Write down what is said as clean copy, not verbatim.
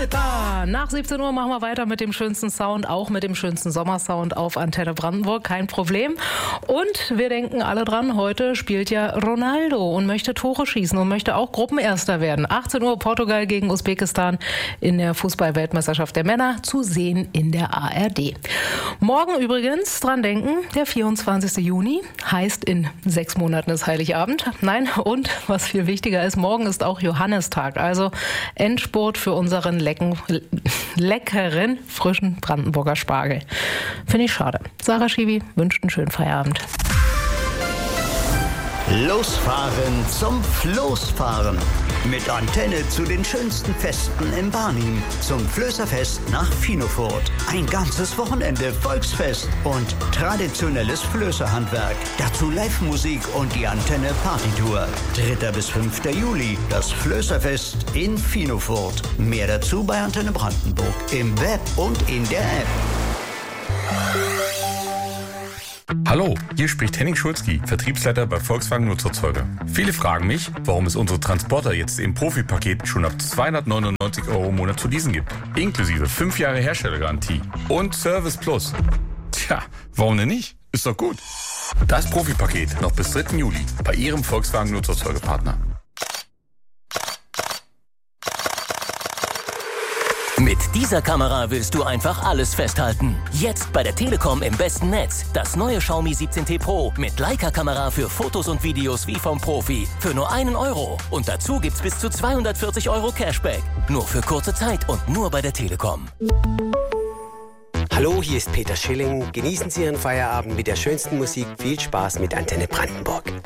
Da, nach 17 Uhr machen wir weiter mit dem schönsten Sound, auch mit dem schönsten Sommersound auf Antenne Brandenburg, kein Problem. Und wir denken alle dran, heute spielt ja Ronaldo und möchte Tore schießen und möchte auch Gruppenerster werden. 18 Uhr Portugal gegen Usbekistan in der Fußball-Weltmeisterschaft der Männer, zu sehen in der ARD. Morgen übrigens dran denken, der 24. Juni heißt in 6 Monaten ist Heiligabend. Nein, und was viel wichtiger ist, morgen ist auch Johannistag, also Endspurt für unseren leckeren, frischen Brandenburger Spargel. Finde ich schade. Sarah Schiwi wünscht einen schönen Feierabend. Losfahren zum Floßfahren. Mit Antenne zu den schönsten Festen im Barnim. Zum Flößerfest nach Finofurt. Ein ganzes Wochenende Volksfest und traditionelles Flößerhandwerk. Dazu Live-Musik und die Antenne Partytour. 3. bis 5. Juli, das Flößerfest in Finofurt. Mehr dazu bei Antenne Brandenburg. Im Web und in der App. Hallo, hier spricht Henning Schulzki, Vertriebsleiter bei Volkswagen Nutzerzeuger. Viele fragen mich, warum es unsere Transporter jetzt im Profipaket schon ab 299 € im Monat zu leasen gibt. Inklusive 5 Jahre Herstellergarantie und Service Plus. Tja, warum denn nicht? Ist doch gut. Das Profipaket noch bis 3. Juli bei Ihrem Volkswagen Nutzerzeugerpartner. Mit dieser Kamera willst du einfach alles festhalten. Jetzt bei der Telekom im besten Netz. Das neue Xiaomi 17T Pro mit Leica-Kamera für Fotos und Videos wie vom Profi. Für nur 1 €. Und dazu gibt's bis zu 240 € Cashback. Nur für kurze Zeit und nur bei der Telekom. Hallo, hier ist Peter Schilling. Genießen Sie Ihren Feierabend mit der schönsten Musik. Viel Spaß mit Antenne Brandenburg.